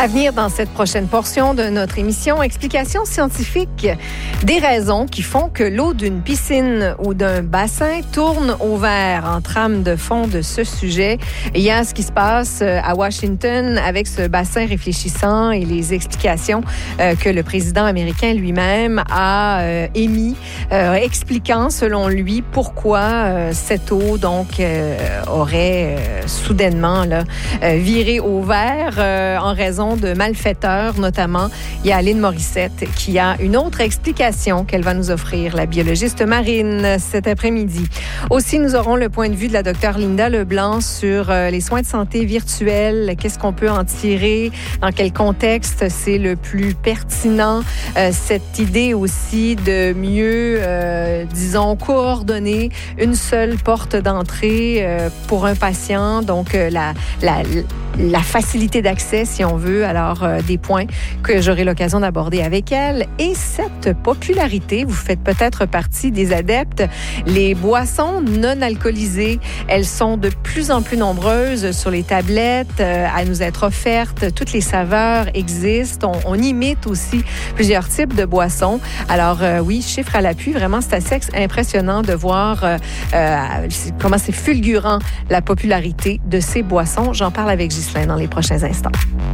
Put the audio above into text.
À venir dans cette prochaine portion de notre émission, explication scientifique des raisons qui font que l'eau d'une piscine ou d'un bassin tourne au vert. En trame de fond de ce sujet, il y a ce qui se passe à Washington avec ce bassin réfléchissant et les explications que le président américain lui-même a émis, expliquant selon lui pourquoi cette eau donc aurait soudainement viré au vert en raison de malfaiteurs, notamment. Il y a Aline Morissette qui a une autre explication qu'elle va nous offrir, la biologiste marine, cet après-midi. Aussi, nous aurons le point de vue de la docteure Linda Leblanc sur les soins de santé virtuels. Qu'est-ce qu'on peut en tirer? Dans quel contexte c'est le plus pertinent? Cette idée aussi de mieux, disons, coordonner une seule porte d'entrée pour un patient. Donc, la facilité d'accès, si on veut. Alors, des points que j'aurai l'occasion d'aborder avec elle. Et cette popularité, vous faites peut-être partie des adeptes. Les boissons non alcoolisées, elles sont de plus en plus nombreuses sur les tablettes à nous être offertes. Toutes les saveurs existent. On imite aussi plusieurs types de boissons. Alors, oui, chiffre à l'appui, vraiment, c'est assez impressionnant de voir comment c'est fulgurant la popularité de ces boissons. J'en parle avec Ghislain dans les prochains instants.